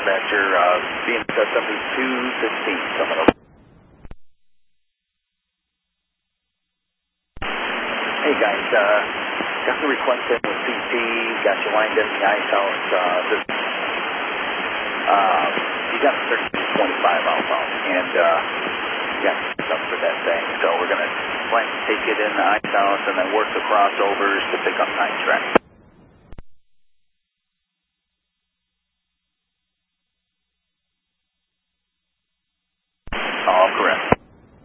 dispatcher. Being set up is 216 coming up. Hey guys, got the request in with CT, got you lined in the ice house. You got 1325 outbound, and you got stuff for that thing. So we're going to plan to take it in the ice house and then work the crossovers to pick up 9 track.